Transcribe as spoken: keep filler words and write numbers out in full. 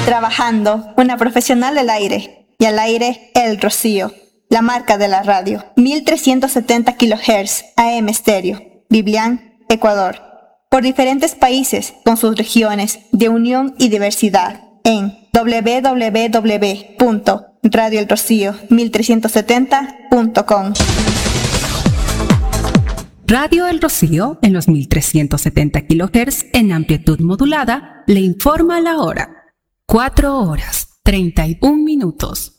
Trabajando, una profesional del aire. Y al aire, El Rocío, la marca de la radio. mil trescientos setenta kilohertz A M estéreo. Biblián, Ecuador. Por diferentes países, con sus regiones de unión y diversidad. En doble u doble u doble u punto radio el rocío mil trescientos setenta punto com. Radio El Rocío, en los mil trescientos setenta kilohertz en amplitud modulada, le informa la hora. cuatro horas, treinta y un minutos.